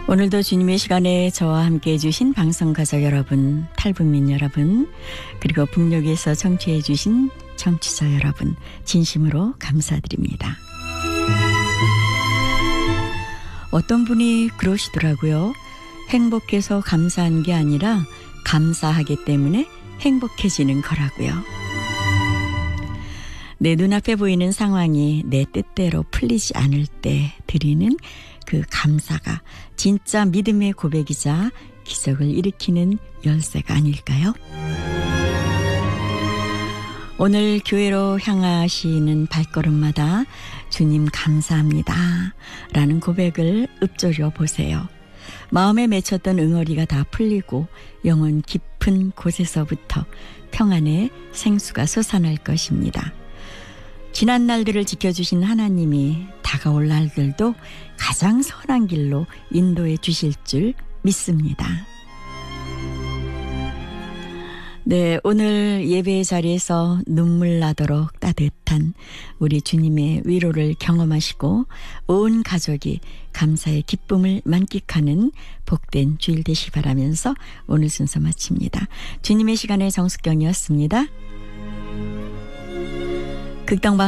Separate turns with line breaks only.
오늘도 주님의 시간에 저와 함께 해주신 방송가족 여러분, 탈북민 여러분, 그리고 북녘에서 청취해 주신 청취자 여러분, 진심으로 감사드립니다. 어떤 분이 그러시더라고요. 행복해서 감사한 게 아니라 감사하기 때문에 행복해지는 거라고요. 내 눈앞에 보이는 상황이 내 뜻대로 풀리지 않을 때 드리는 그 감사가 진짜 믿음의 고백이자 기적을 일으키는 열쇠가 아닐까요? 오늘 교회로 향하시는 발걸음마다 주님 감사합니다 라는 고백을 읊조려 보세요. 마음에 맺혔던 응어리가 다 풀리고 영혼 깊은 곳에서부터 평안의 생수가 솟아날 것입니다. 지난 날들을 지켜주신 하나님이 다가올 날들도 가장 선한 길로 인도해 주실 줄 믿습니다. 네, 오늘 예배의 자리에서 눈물 나도록 따뜻한 우리 주님의 위로를 경험하시고 온 가족이 감사의 기쁨을 만끽하는 복된 주일 되시 바라면서 오늘 순서 마칩니다. 주님의 시간의 정숙경이었습니다. 극동방